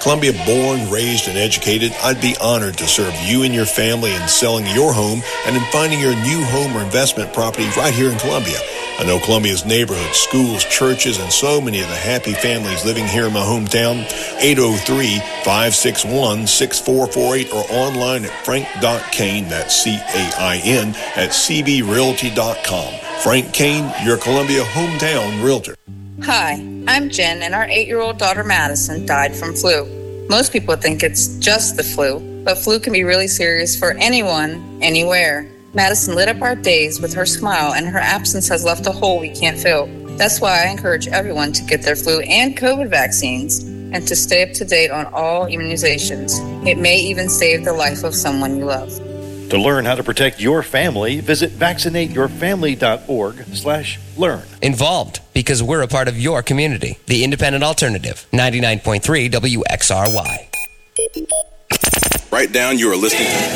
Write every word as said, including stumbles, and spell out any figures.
Columbia born, raised, and educated, I'd be honored to serve you and your family in selling your home and in finding your new home or investment property right here in Columbia. I know Columbia's neighborhoods, schools, churches, and so many of the happy families living here in my hometown. eight oh three, five six one, six four four eight or online at frank dot kane, that's C A I N, at c b realty dot com. Frank Kane, your Columbia hometown realtor. Hi, I'm Jen, and our eight-year-old daughter Madison died from flu. Most people think it's just the flu, but flu can be really serious for anyone, anywhere. Madison lit up our days with her smile, and her absence has left a hole we can't fill. That's why I encourage everyone to get their flu and COVID vaccines and to stay up to date on all immunizations. It may even save the life of someone you love. To learn how to protect your family, visit vaccinate your family dot org slash learn. Involved, because we're a part of your community. The Independent Alternative, ninety-nine point three W X R Y. Write down you are listening to